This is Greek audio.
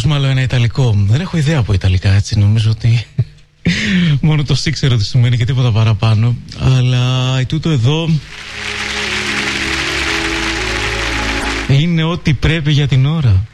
ακούσουμε άλλο ένα ιταλικό. Δεν έχω ιδέα από ιταλικά, έτσι. Νομίζω ότι μόνο το ξέρω τι σημαίνει και τίποτα παραπάνω. Αλλά τούτο εδώ είναι ό,τι πρέπει για την ώρα.